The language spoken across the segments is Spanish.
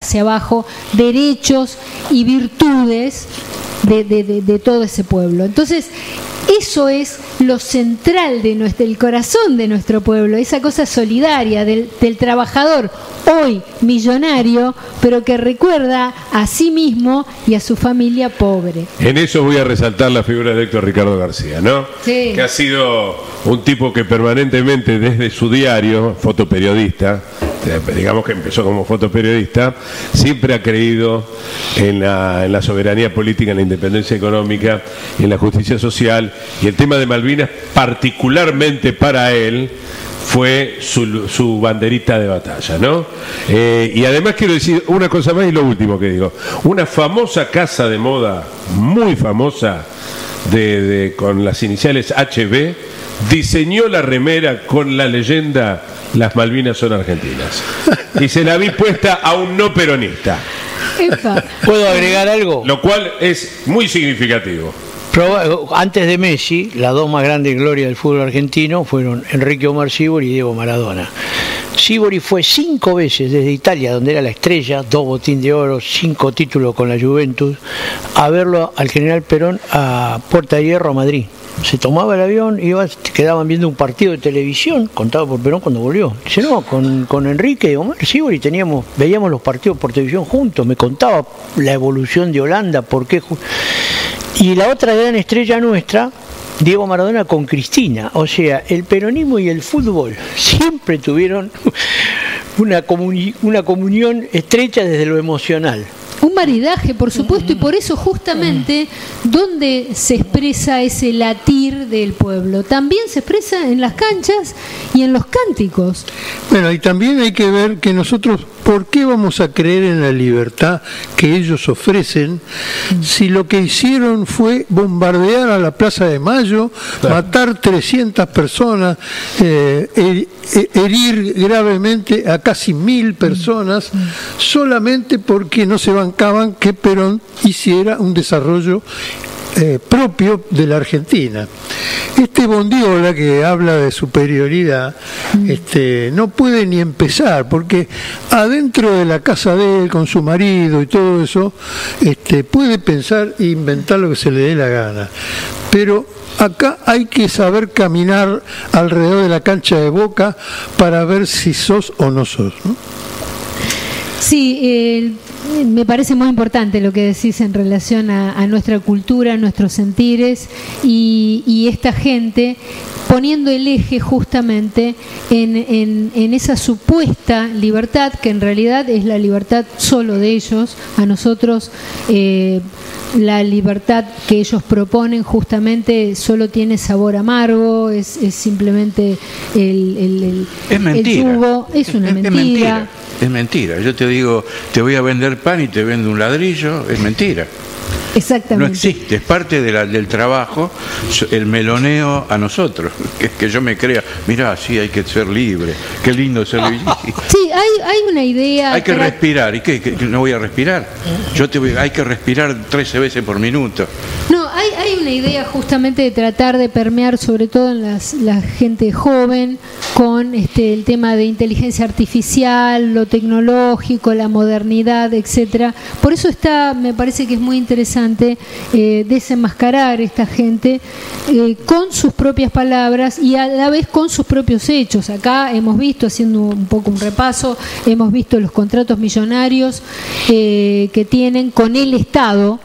hacia abajo derechos y virtudes de todo ese pueblo. Entonces, eso es lo central del corazón de nuestro pueblo, esa cosa solidaria del trabajador hoy millonario, pero que recuerda a sí mismo y a su familia pobre. En eso voy a resaltar la figura de Héctor Ricardo García, ¿no? Sí. Que ha sido un tipo que permanentemente desde su diario, fotoperiodista, digamos que empezó como fotoperiodista, siempre ha creído en la soberanía política, en la independencia económica, en la justicia social, y el tema de Malvinas, particularmente para él, fue su banderita de batalla, ¿no? Y además quiero decir una cosa más y lo último que digo. Una famosa casa de moda, muy famosa, con las iniciales HB, diseñó la remera con la leyenda "Las Malvinas son argentinas". Y se la vi puesta a un no peronista. ¿Puedo agregar algo? Lo cual es muy significativo. Antes de Messi, las dos más grandes glorias del fútbol argentino fueron Enrique Omar Sívori y Diego Maradona. Sívori fue 5 veces desde Italia, donde era la estrella, 2 Botín de Oro, 5 títulos con la Juventus, a verlo al General Perón a Puerta de Hierro, a Madrid. Se tomaba el avión, quedaban viendo un partido de televisión, contado por Perón cuando volvió. Dice, no, con Enrique y Omar Sívori veíamos los partidos por televisión juntos, me contaba la evolución de Holanda, por qué. Y la otra gran estrella nuestra, Diego Maradona con Cristina. O sea, el peronismo y el fútbol siempre tuvieron una comunión estrecha desde lo emocional. Un maridaje, por supuesto, y por eso justamente donde se expresa ese latir del pueblo, también se expresa en las canchas y en los cánticos. Bueno, y también hay que ver que nosotros, ¿por qué vamos a creer en la libertad que ellos ofrecen si lo que hicieron fue bombardear a la Plaza de Mayo, matar 300 personas, herir gravemente a casi 1000 personas, solamente porque no se bancaban que Perón hiciera un desarrollo propio de la Argentina? Este Bondiola, que habla de superioridad, no puede ni empezar, porque adentro de la casa de él, con su marido y todo eso, puede pensar e inventar lo que se le dé la gana. Pero acá hay que saber caminar alrededor de la cancha de Boca para ver si sos o no sos, ¿no? Sí, me parece muy importante lo que decís en relación a nuestra cultura, a nuestros sentires y esta gente poniendo el eje justamente en esa supuesta libertad, que en realidad es la libertad solo de ellos. A nosotros la libertad que ellos proponen justamente solo tiene sabor amargo, es simplemente el yugo, es una mentira. Es mentira. Yo te digo, te voy a vender pan y te vendo un ladrillo, es mentira. Exactamente. No existe, es parte del trabajo, el meloneo a nosotros, que yo me crea, mirá, sí, hay que ser libre, qué lindo ser libre. Sí, hay una idea. Hay que respirar, ¿y qué? ¿No voy a respirar? Hay que respirar 13 veces por minuto. No, hay una idea justamente de tratar de permear, sobre todo en la gente joven, con el tema de inteligencia artificial, lo tecnológico, la modernidad, etcétera. Por eso me parece que es muy interesante desenmascarar esta gente con sus propias palabras y a la vez con sus propios hechos. Acá hemos visto, haciendo un poco un repaso, hemos visto los contratos millonarios que tienen con el Estado,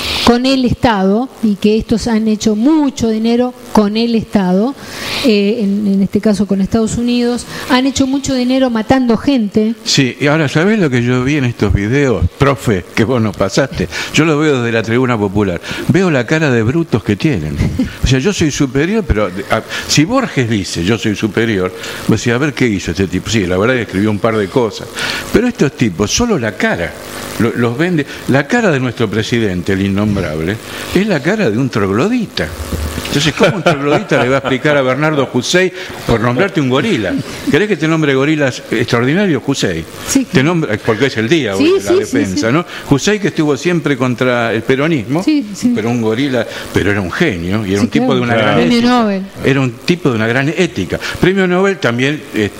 y que estos han hecho mucho dinero con el Estado, en este caso con Estados Unidos, han hecho mucho dinero matando gente. Sí, y ahora, ¿sabés lo que yo vi en estos videos, profe, que vos nos pasaste? Yo lo veo desde la tribuna popular, veo la cara de brutos que tienen. O sea, yo soy superior, pero si Borges dice yo soy superior, vos decís, a ver qué hizo este tipo. Sí, la verdad es que escribió un par de cosas, pero estos tipos, solo la cara los vende. La cara de nuestro presidente, el innombrable, es la cara de un troglodita. Entonces, ¿cómo un troglodita le va a explicar a Bernardo Leonardo Hussein, por nombrarte un gorila. ¿Querés que te nombre gorilas extraordinarios? Hussein. Sí. Te nombra, porque es el día hoy de la defensa, ¿no? Hussein, que estuvo siempre contra el peronismo, pero un gorila, pero era un genio y era un tipo de una gran ética. Nobel. Era un tipo de una gran ética. Premio Nobel también,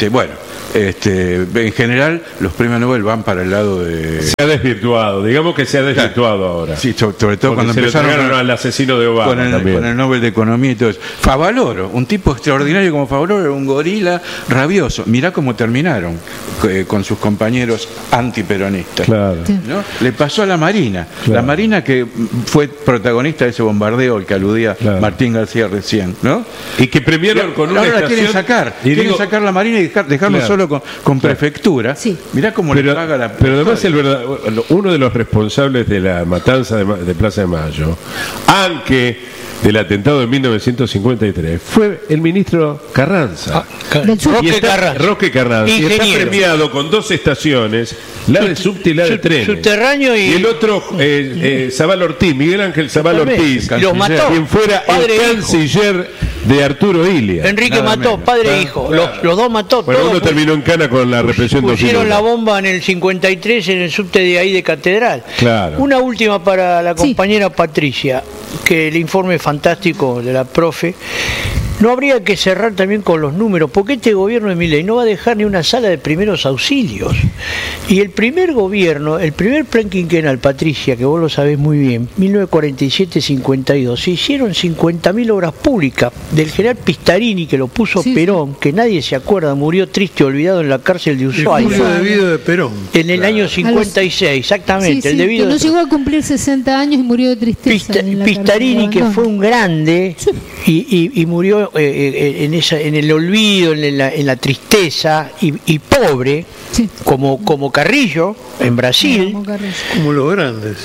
en general los premios Nobel van para el lado de... Se ha desvirtuado, digamos que se ha desvirtuado ahora. Sí, sobre todo cuando se empezaron al asesino de Obama con el Nobel de Economía y todo eso. Favaloro, un tipo extraordinario como Favaloro, era un gorila rabioso. Mirá cómo terminaron con sus compañeros antiperonistas. Claro. ¿No? Le pasó a la Marina. Claro. La Marina, que fue protagonista de ese bombardeo al que aludía Martín García recién, ¿no? Y que premiaron con una ahora estación... quieren sacar la Marina y dejarlo solo con prefectura. Sí. Mirá cómo le paga la... Pero además uno de los responsables de la matanza de Plaza de Mayo, aunque del atentado de 1953, fue el ministro Carranza. Roque Carranza. Y está premiado con 2 estaciones, la de subte y la de trenes. Subterráneo y el otro, Zabal Ortiz, Miguel Ángel Zabal Ortiz, los mató, quien fuera el canciller de Arturo Illia. Enrique mató, padre e hijo. Los dos mató. Bueno, uno terminó en cana con la represión de pusieron la bomba en el 53 en el subte de ahí de Catedral. Claro. Una última para la compañera Patricia, que el informe fantástico de la profe. No habría que cerrar también con los números, porque este gobierno de Milei no va a dejar ni una sala de primeros auxilios. Y el primer gobierno, el primer plan quinquenal, Patricia, que vos lo sabés muy bien, 1947-52, se hicieron 50.000 obras públicas. Del general Pistarini, que lo puso Perón, que nadie se acuerda, murió triste, olvidado en la cárcel de Ushuaia. El debido de Perón. En el año 56, exactamente. El debido que no llegó a cumplir 60 años y murió de tristeza. Pistarini, que fue un grande y murió en el olvido, en la tristeza y pobre, como Carrillo en Brasil, como los grandes.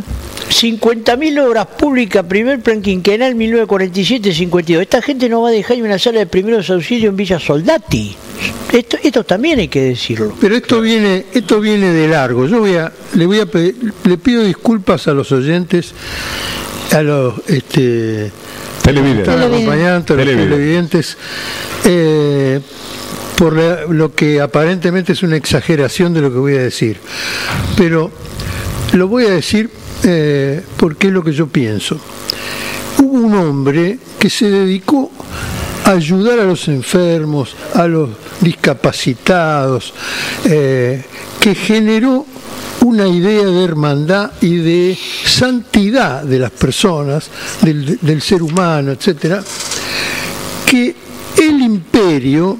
50.000 obras públicas, primer plan quinquenal 1947-52. Esta gente no va a dejar ni una sala de primeros auxilios en Villa Soldati. Esto también hay que decirlo. Pero esto viene de largo. Le pido disculpas a los oyentes, a los televidentes, por lo que aparentemente es una exageración de lo que voy a decir, pero lo voy a decir porque es lo que yo pienso. Hubo un hombre que se dedicó a ayudar a los enfermos, a los discapacitados, que generó una idea de hermandad y de santidad de las personas, del ser humano, etcétera, que el imperio,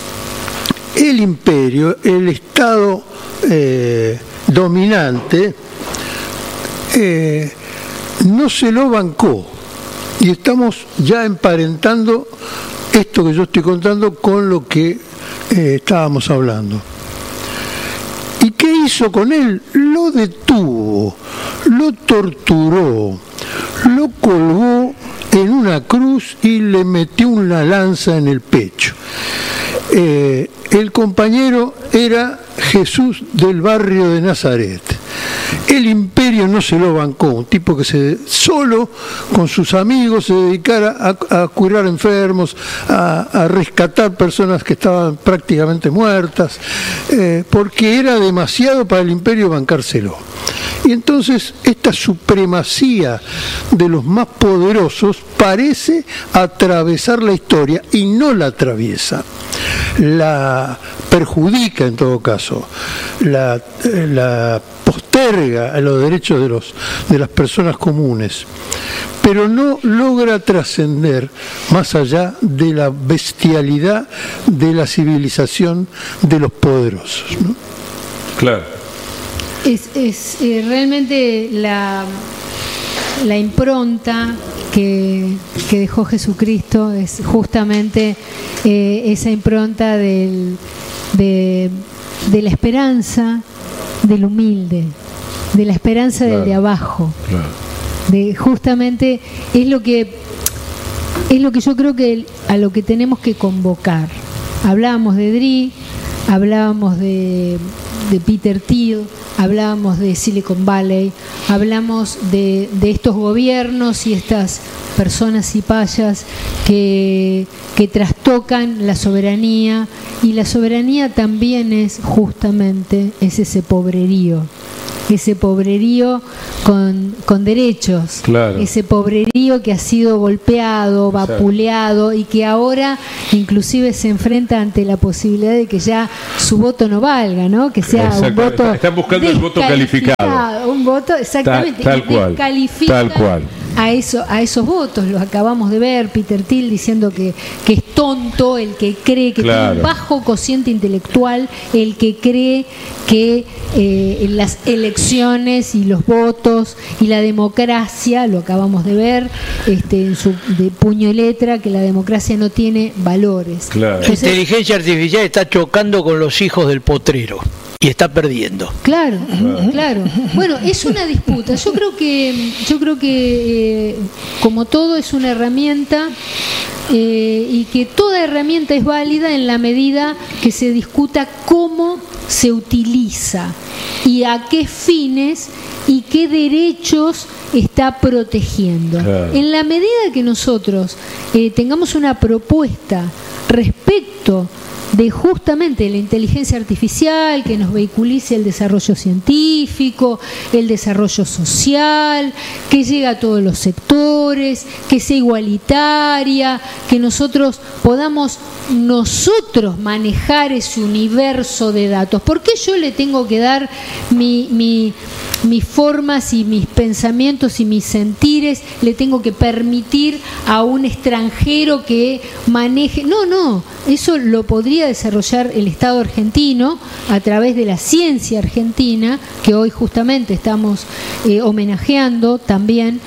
el Estado dominante, no se lo bancó. Y estamos ya emparentando esto que yo estoy contando con lo que estábamos hablando. ¿Y qué hizo con él? Lo detuvo, lo torturó, lo colgó en una cruz y le metió una lanza en el pecho. El compañero era Jesús del barrio de Nazaret. El imperio no se lo bancó, un tipo que solo con sus amigos se dedicara a curar enfermos, a rescatar personas que estaban prácticamente muertas, porque era demasiado para el imperio bancárselo. Y entonces esta supremacía de los más poderosos parece atravesar la historia y no la atraviesa. La perjudica en todo caso, la posterga a los derechos de las personas comunes, pero no logra trascender más allá de la bestialidad de la civilización de los poderosos, ¿no? Claro. Es realmente la impronta que dejó Jesucristo, es justamente esa impronta de la esperanza del humilde, de la esperanza del de abajo. Claro. Justamente es lo que yo creo que a lo que tenemos que convocar. Hablábamos de Dri, hablábamos de Peter Thiel, hablábamos de Silicon Valley, hablamos de estos gobiernos y estas personas y payas que tocan la soberanía, y la soberanía también es justamente ese pobrerío con derechos, claro. Ese pobrerío que ha sido golpeado, vapuleado, y que ahora inclusive se enfrenta ante la posibilidad de que ya su voto no valga, ¿no? Que sea un voto están buscando el voto calificado, un voto exactamente tal cual, descalifican tal cual. a esos votos. Los acabamos de ver, Peter Thiel diciendo que es tonto el que cree que claro. tiene un bajo cociente intelectual, el que cree que las elecciones y los votos y la democracia, lo acabamos de ver en su de puño y letra, que la democracia no tiene valores. Claro. La inteligencia artificial está chocando con los hijos del potrero y está perdiendo. Claro. Bueno, es una disputa. Yo creo que como todo es una herramienta, y que toda herramienta es válida en la medida que se discuta cómo se utiliza y a qué fines y qué derechos está protegiendo. Claro. En la medida que nosotros tengamos una propuesta respecto de justamente la inteligencia artificial, que nos vehiculice el desarrollo científico, el desarrollo social, que llegue a todos los sectores, que sea igualitaria, que nosotros podamos manejar ese universo de datos. ¿Por qué yo le tengo que dar mis formas y mis pensamientos y mis sentires, le tengo que permitir a un extranjero que maneje? No, eso lo podría desarrollar el Estado argentino a través de la ciencia argentina, que hoy justamente estamos homenajeando también,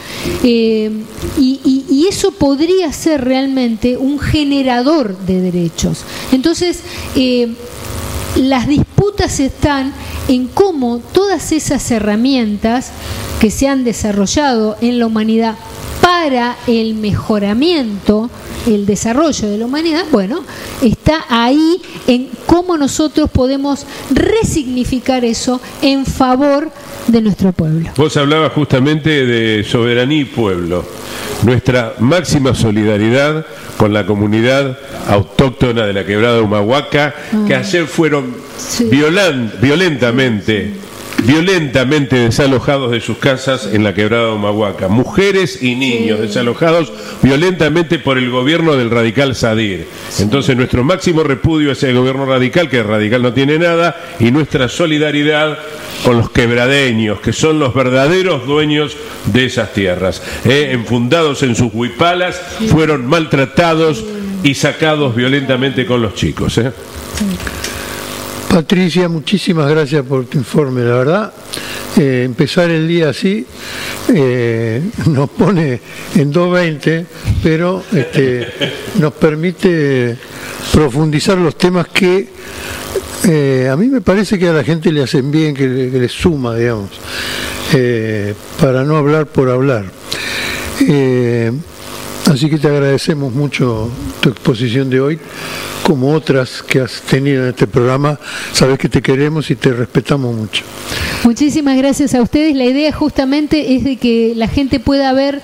y eso podría ser realmente un generador de derechos. Entonces, las disputas están en cómo todas esas herramientas que se han desarrollado en la humanidad para el mejoramiento, el desarrollo de la humanidad, bueno, está ahí en cómo nosotros podemos resignificar eso en favor de nuestro pueblo. Vos hablabas justamente de soberanía y pueblo. Nuestra máxima solidaridad con la comunidad autóctona de la Quebrada de Humahuaca, que ayer fueron violentamente desalojados de sus casas en la Quebrada de Humahuaca. Mujeres y niños desalojados violentamente por el gobierno del radical Sadir. Entonces nuestro máximo repudio hacia el gobierno radical, que el radical no tiene nada, y nuestra solidaridad con los quebradeños, que son los verdaderos dueños de esas tierras. Enfundados en sus huipalas, fueron maltratados y sacados violentamente con los chicos. Patricia, muchísimas gracias por tu informe. La verdad, empezar el día así nos pone en 2:20, pero nos permite profundizar los temas que a mí me parece que a la gente le hacen bien, que le suma, digamos, para no hablar por hablar. Así que te agradecemos mucho tu exposición de hoy, como otras que has tenido en este programa. Sabes que te queremos y te respetamos mucho. Muchísimas gracias a ustedes. La idea justamente es de que la gente pueda ver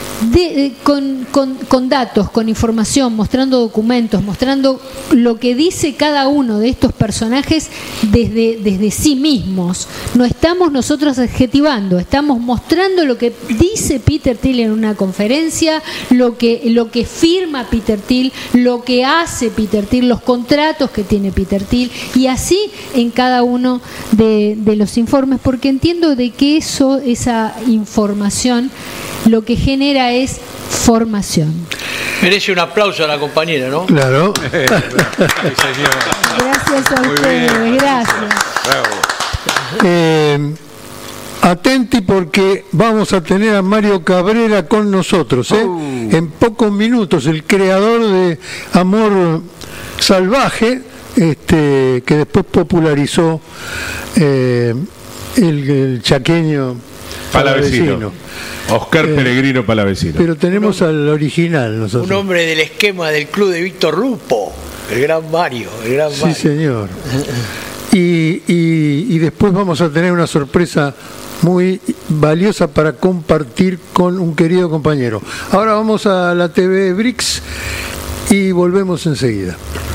con datos, con información, mostrando documentos, mostrando lo que dice cada uno de estos personajes desde sí mismos. No estamos nosotros adjetivando, estamos mostrando lo que dice Peter Thiel en una conferencia, lo que firma Peter Thiel, lo que hace Peter Thiel, los contratos que tiene Peter Thiel, y así en cada uno de los informes, porque entiendo de que esa información lo que genera es formación. Merece un aplauso a la compañera, ¿no? Claro. Gracias a ustedes, gracias. Atenti, porque vamos a tener a Mario Cabrera con nosotros, en pocos minutos, el creador de Amor Salvaje, que después popularizó el chaqueño Palavecino. Oscar Peregrino Palavecino. Pero tenemos al original nosotros. Un hombre del esquema del club de Víctor Lupo, el gran Mario. Sí, señor. Y después vamos a tener una sorpresa muy valiosa para compartir con un querido compañero. Ahora vamos a la TV Brix y volvemos enseguida.